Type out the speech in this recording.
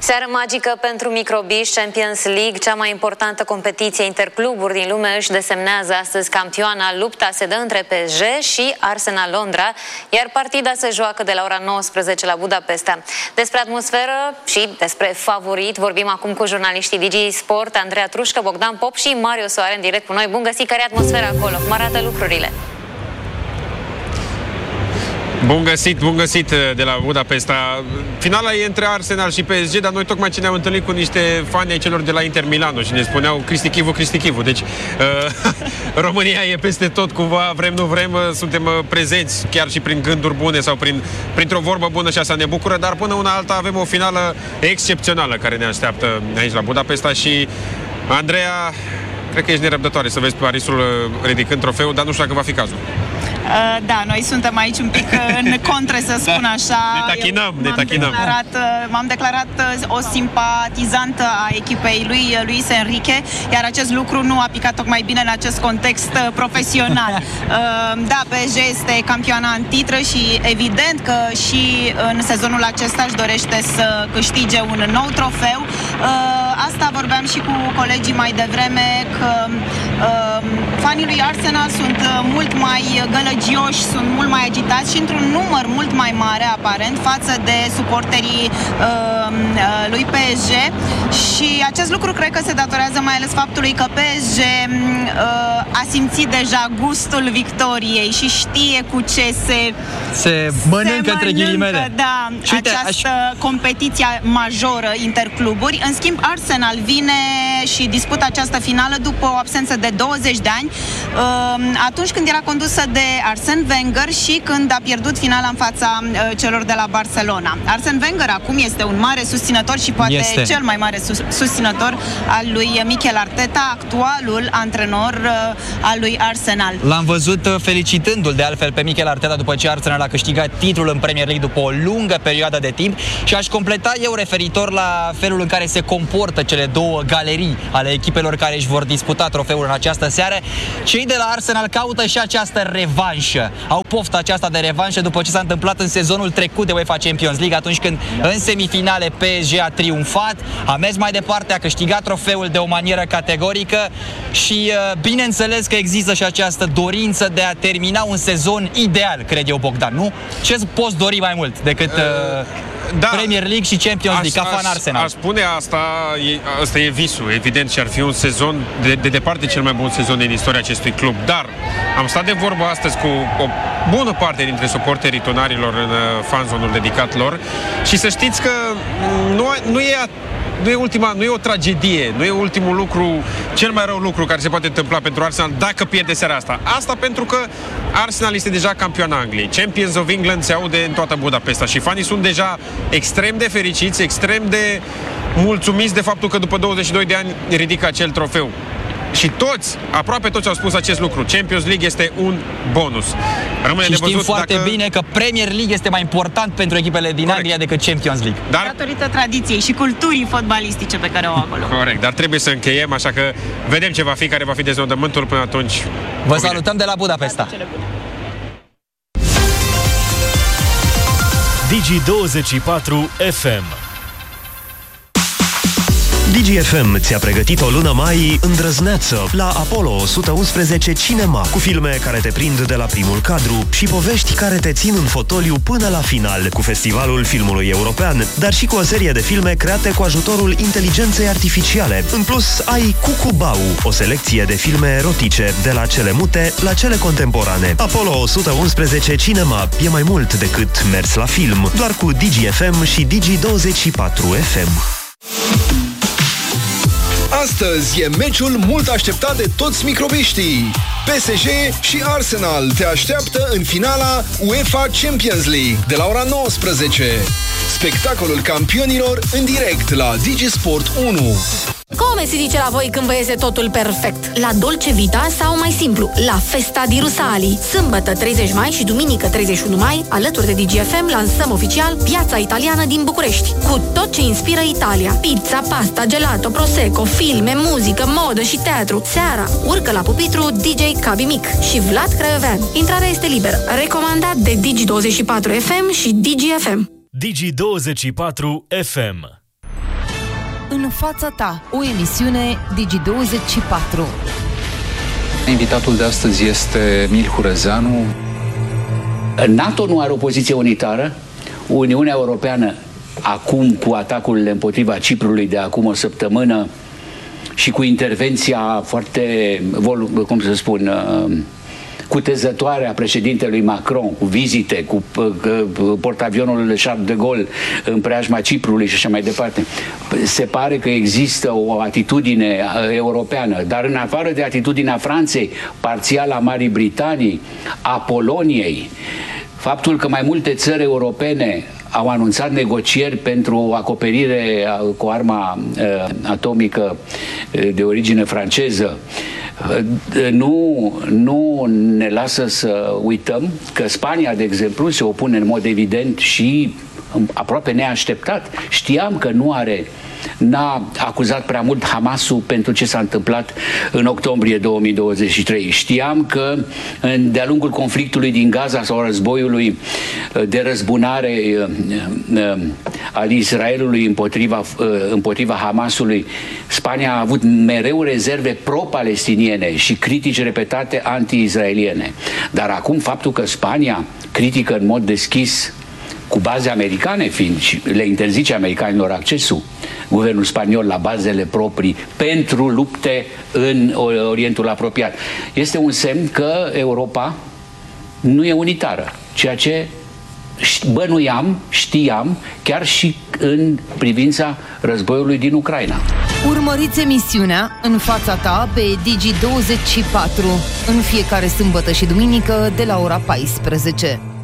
Seară magică pentru microbiști. Champions League, cea mai importantă competiție intercluburi din lume, își desemnează astăzi campioana. Lupta se dă între PSG și Arsenal Londra, iar partida se joacă de la ora 19 la Budapesta. Despre atmosferă și despre favorit vorbim acum cu jurnaliștii Digi Sport, Andreea Trușcă, Bogdan Pop și Mario Soare în direct cu noi. Bun găsit, care e atmosfera acolo? Cum arată lucrurile? Bun găsit de la Budapesta. Finala e între Arsenal și PSG, dar noi tocmai ce ne-am întâlnit cu niște fani ai celor de la Inter Milano și ne spuneau Cristi Chivu. Deci România e peste tot, cumva, vrem nu vrem, suntem prezenți chiar și prin gânduri bune sau printr-o vorbă bună și asta ne bucură, dar până una alta avem o finală excepțională care ne așteaptă aici la Budapesta și Andreea, cred că ești nerăbdătoare să vezi Parisul ridicând trofeul, dar nu știu dacă va fi cazul. Da, noi suntem aici un pic în contre, să spun așa. Ne tachinăm. M-am declarat o simpatizantă a echipei lui Luis Enrique, iar acest lucru nu a picat tocmai bine în acest context profesional. Da, PSG este campioana în titră și evident că și în sezonul acesta își dorește să câștige un nou trofeu. Asta vorbeam și cu colegii mai devreme, că fanii lui Arsenal sunt mult mai gălăgioși, sunt mult mai agitați și într-un număr mult mai mare, aparent, față de suporterii lui PSG. Și acest lucru cred că se datorează mai ales faptului că PSG a simțit deja gustul victoriei și știe cu ce se mănâncă între ghilimele. Da, această competiție majoră intercluburi. În schimb, Arsenal vine și dispută această finală după o absență de 20 de ani, atunci când era condusă de Arsene Wenger și când a pierdut finala în fața celor de la Barcelona. Arsene Wenger acum este un mare susținător și poate cel mai mare susținător al lui Mikel Arteta, actualul antrenor al lui Arsenal. L-am văzut felicitându-l de altfel pe Mikel Arteta după ce Arsenal a câștigat titlul în Premier League după o lungă perioadă de timp și aș completa eu referitor la felul în care se comportă cele două galerii ale echipelor care își vor disputa trofeul în această seară. Cei de la Arsenal caută și această revanșă. Au pofta aceasta de revanșă după ce s-a întâmplat în sezonul trecut de UEFA Champions League, atunci când în semifinale PSG a triumfat, a mers mai departe, a câștigat trofeul de o manieră categorică și bineînțeles că există și această dorință de a termina un sezon ideal, cred eu, Bogdan, nu? Ce poți dori mai mult decât Premier League și Champions League, ca fan Arsenal? Aș spune asta e visul, evident, și ar fi un sezon de departe cel mai bun sezon din istoria acestui club, dar am stat de vorbă astăzi cu o bună parte dintre suporterii tonarilor în fanzonul dedicat lor și să știți că nu e o tragedie, nu e ultimul lucru, cel mai rău lucru care se poate întâmpla pentru Arsenal dacă pierde seara asta. Asta pentru că Arsenal este deja campioana Angliei. Champions of England se aude în toată Budapesta și fanii sunt deja extrem de fericiți, extrem de mulțumiți de faptul că după 22 de ani ridică acel trofeu. Și aproape toți au spus acest lucru. Champions League este un bonus. Rămâne și de văzut știm foarte bine că Premier League este mai important pentru echipele din Anglia decât Champions League. Datorită tradiției și culturii fotbalistice pe care o au acolo. Corect, dar trebuie să încheiem, așa că vedem ce va fi, care va fi deznodământul până atunci. Vă salutăm de la Budapesta. Digi24 FM. Digi FM ți-a pregătit o lună mai îndrăzneață la Apollo 111 Cinema, cu filme care te prind de la primul cadru și povești care te țin în fotoliu până la final, cu Festivalul Filmului European, dar și cu o serie de filme create cu ajutorul inteligenței artificiale. În plus, ai Cucubau, o selecție de filme erotice, de la cele mute la cele contemporane. Apollo 111 Cinema e mai mult decât mers la film, doar cu Digi FM și Digi24 FM. Astăzi e meciul mult așteptat de toți microbiștii. PSG și Arsenal te așteaptă în finala UEFA Champions League de la ora 19. Spectacolul campionilor în direct la Digi Sport 1. Come si dice la voi când vă iese totul perfect? La Dolce Vita sau mai simplu, la Festa di Rusali. Sâmbătă 30 mai și duminică 31 mai, alături de DGFM, lansăm oficial Piața Italiană din București, cu tot ce inspiră Italia. Pizza, pasta, gelato, prosecco, filme, muzică, modă și teatru. Seara, urcă la pupitru DJ Cabi Mic și Vlad Craiovean. Intrarea este liberă. Recomandat de Digi24 FM și DGFM. Digi24 FM. în fața ta, o emisiune Digi24. Invitatul de astăzi este Emil Hurezeanu. NATO nu are o poziție unitară. Uniunea Europeană, acum cu atacurile împotriva Ciprului de acum o săptămână și cu intervenția foarte, cum să spun, cutezătoare a președintelui Macron, cu vizite, cu portavionul Charles de Gaulle în preajma Ciprului și așa mai departe. Se pare că există o atitudine europeană, dar în afară de atitudinea Franței, parțial a Marii Britanii, a Poloniei, faptul că mai multe țări europene au anunțat negocieri pentru acoperire cu arma atomică de origine franceză, nu ne lasă să uităm că Spania, de exemplu, se opune în mod evident și aproape neașteptat. Știam că n-a acuzat prea mult Hamasul pentru ce s-a întâmplat în octombrie 2023. Știam că de-a lungul conflictului din Gaza sau războiului de răzbunare al Israelului împotriva Hamasului, Spania a avut mereu rezerve pro-palestiniene și critici repetate anti-israeliene. Dar acum faptul că Spania critică în mod deschis, cu baze americane fiind, și le interzice americanilor accesul, guvernul spaniol, la bazele proprii pentru lupte în Orientul apropiat, este un semn că Europa nu e unitară, ceea ce știam, chiar și în privința războiului din Ucraina. Urmăriți emisiunea În fața ta pe Digi24 în fiecare sâmbătă și duminică de la ora 14.